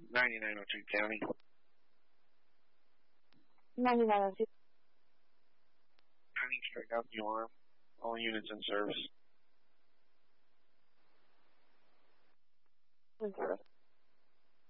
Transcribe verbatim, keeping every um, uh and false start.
ninety-nine oh two County. ninety-nine oh two. I think straight out the alarm. All units in service.